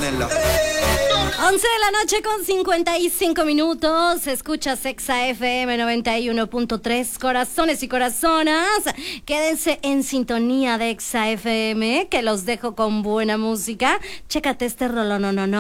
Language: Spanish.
Ponenla. 11 de la noche con 55 minutos. Escuchas Exa FM 91.3. Corazones y corazonas, quédense en sintonía de Exa FM, que los dejo con buena música. Chécate este rolón, no.